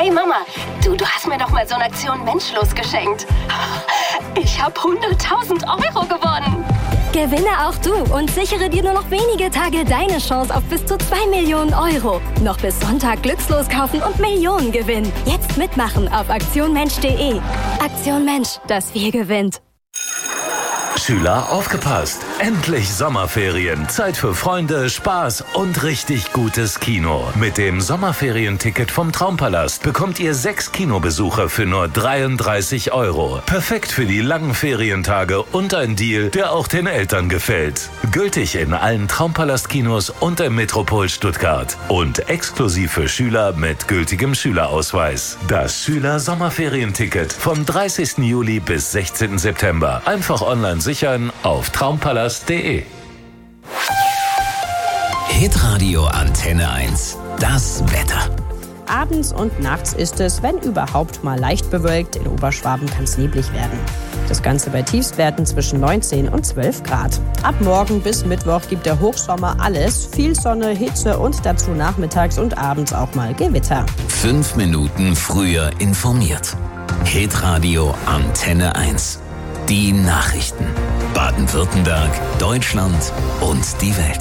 Hey Mama, du hast mir doch mal so eine Aktion Menschlos geschenkt. Ich habe 100.000 Euro gewonnen. Gewinne auch du und sichere dir nur noch wenige Tage deine Chance auf bis zu 2 Millionen Euro. Noch bis Sonntag glückslos kaufen und Millionen gewinnen. Jetzt mitmachen auf aktionmensch.de. Aktion Mensch, das wir gewinnt. Schüler, aufgepasst! Endlich Sommerferien. Zeit für Freunde, Spaß und richtig gutes Kino. Mit dem Sommerferienticket vom Traumpalast bekommt ihr 6 Kinobesuche für nur 33 €. Perfekt für die langen Ferientage und ein Deal, der auch den Eltern gefällt. Gültig in allen Traumpalast-Kinos und im Metropol Stuttgart. Und exklusiv für Schüler mit gültigem Schülerausweis. Das Schüler-Sommerferienticket vom 30. Juli bis 16. September. Einfach online sichern auf traumpalast.de. Hitradio Antenne 1. Das Wetter. Abends und nachts ist es, wenn überhaupt, mal leicht bewölkt. In Oberschwaben kann es neblig werden. Das Ganze bei Tiefstwerten zwischen 19 und 12 Grad. Ab morgen bis Mittwoch gibt der Hochsommer alles. Viel Sonne, Hitze und dazu nachmittags und abends auch mal Gewitter. 5 Minuten früher informiert. Hitradio Antenne 1. Die Nachrichten. Baden-Württemberg, Deutschland und die Welt.